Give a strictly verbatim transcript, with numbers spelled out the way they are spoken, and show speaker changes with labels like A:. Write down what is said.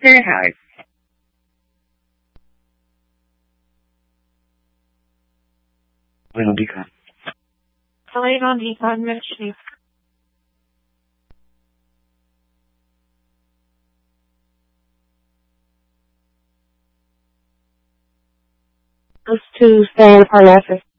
A: Fahrenheit.
B: Bueno, diga.
C: Kolejno digan mečný.
A: Let's to stand for office.